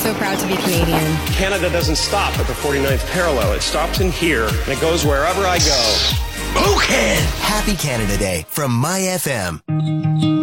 so proud to be Canadian. Canada doesn't stop at the 49th parallel. It stops in here, and it goes wherever I go. Okay. Happy Canada Day from My FM.